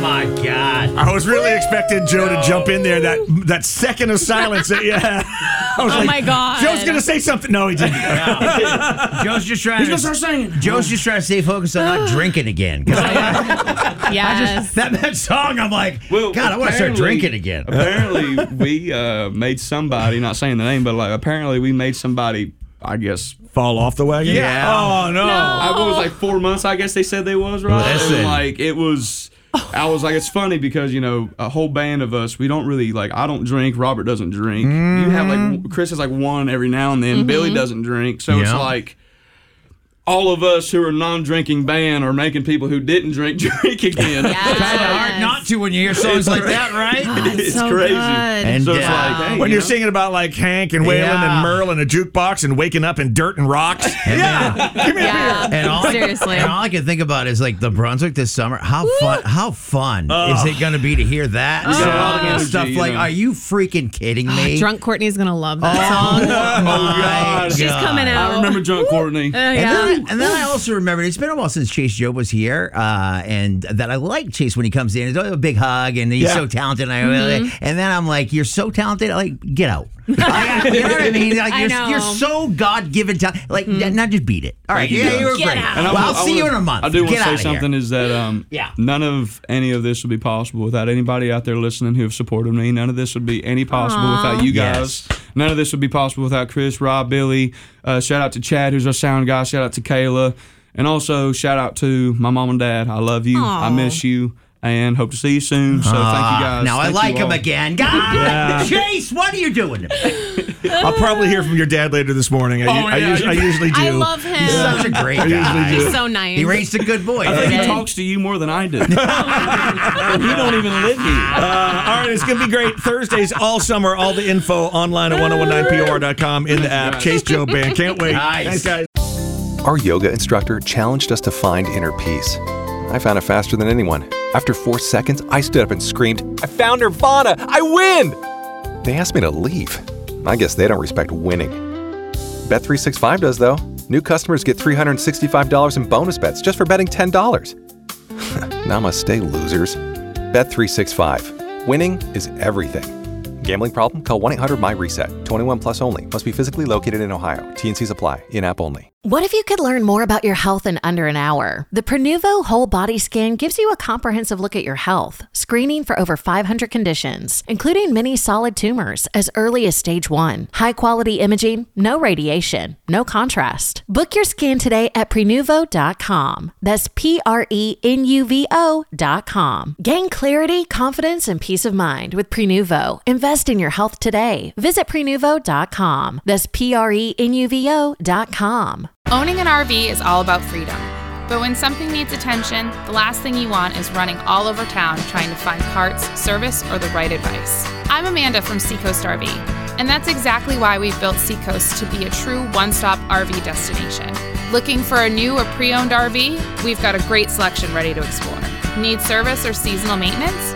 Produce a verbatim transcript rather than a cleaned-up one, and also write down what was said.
my God. I was really expecting Joe to jump in there. That that second of silence. That, yeah. I was Oh like, my God. Joe's going to say something. No, he didn't. Joe's just trying He's to going to start saying. Joe's just trying to stay focused on not drinking again. 'Cause I, Yes. that, that song, I'm like, Well, God, I want to start apparently- drinking again. Apparently, we uh, made somebody, not saying the name, but like apparently we made somebody, I guess, Fall off the wagon? Yeah. Oh, no. I it was like four months, I guess they said they was, right? Listen. And like, it was, I was like, it's funny because, you know, a whole band of us, we don't really, like, I don't drink, Robert doesn't drink. Mm-hmm. You have, like, Chris has, like, one every now and then. Billy doesn't drink. So it's Yeah. like, all of us who are a non-drinking band are making people who didn't drink drink again. Yes. Kind of hard not to when you hear songs like that, right? It's so crazy. good. And So it's uh, like, hey, When you you're know? singing about like Hank and Waylon Yeah. and Merle and a jukebox and waking up in dirt and rocks. yeah. Give me a Yeah. beer. And all, Seriously. and all I can think about is like the Brunswick this summer. How fun! How fun is it going to be to hear that got a lot song of and energy, stuff? you Like, know. are you freaking kidding me? Drunk Courtney's gonna love that Oh, song. my God. She's God. coming out. I remember Drunk Courtney. Uh, And, yeah. then, and then I also remember it's been a while since Chase Joe was here, uh, and that I like Chase when he comes in. He's always a big hug, and he's Yeah. so talented. And, I really, and then I'm like, "You're so talented! Like, get out." Like, you know what I mean? Like, I you're, know. you're so God given talent. Like, not just beat it. All right, you, yeah, guys. you were Get great. out. And I Well, wa- I'll I see you wanna- in a month. I do want Get to say outta here. something is that um, Yeah. none of any of this would be possible without anybody out there listening who have supported me. None of this would be any possible without you guys. Yes. None of this would be possible without Chris, Rob, Billy. Uh, shout out to Chad, who's our sound guy. Shout out to Kayla. And also shout out to my mom and dad. I love you. I Aw. miss you. And hope to see you soon. So thank you guys. Now I Thank like you him all. again. God, Chase, what are you doing? I'll probably hear from your dad later this morning. I, u- Oh, I, yeah. usually, I usually do. I love him. He's such a great guy. He's so nice. He raised a good boy. I think he doesn't he? talks to you more than I do. And he don't even live here. Uh, all right, it's going to be great. Thursdays all summer. All the info online at ten nineteen P O R dot com in the app. Chase Joe Band. Can't wait. Nice. Thanks, guys. Our yoga instructor challenged us to find inner peace. I found it faster than anyone. After four seconds, I stood up and screamed, "I found Nirvana! I win!" They asked me to leave. I guess they don't respect winning. Bet three sixty-five does, though. New customers get three hundred sixty-five dollars in bonus bets just for betting ten dollars. Namaste, losers. Bet three sixty-five. Winning is everything. Gambling problem? Call one eight hundred my reset. twenty-one plus only. Must be physically located in Ohio. T and Cs apply. In-app only. What if you could learn more about your health in under an hour? The Prenuvo Whole Body Scan gives you a comprehensive look at your health, screening for over five hundred conditions, including many solid tumors as early as stage one. High-quality imaging, no radiation, no contrast. Book your scan today at Prenuvo dot com. That's P R E N U V O dot com. Gain clarity, confidence, and peace of mind with Prenuvo. Invest in your health today. Visit Prenuvo dot com. That's P R E N U V O dot com. Owning an R V is all about freedom. But when something needs attention, the last thing you want is running all over town trying to find parts, service, or the right advice. I'm Amanda from Seacoast R V, and that's exactly why we've built Seacoast to be a true one-stop R V destination. Looking for a new or pre-owned R V? We've got a great selection ready to explore. Need service or seasonal maintenance?